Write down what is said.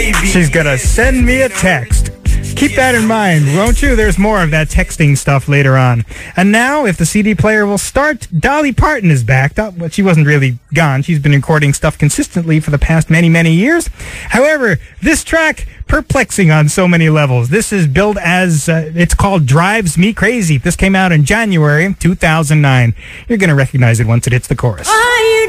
She's gonna send me a text. Keep that in mind, won't you? There's more of that texting stuff later on. And now, if the CD player will start, Dolly Parton is back. But she wasn't really gone. She's been recording stuff consistently for the past many, many years. However, this track, perplexing on so many levels. This is billed as, it's called Drives Me Crazy. This came out in January 2009. You're going to recognize it once it hits the chorus.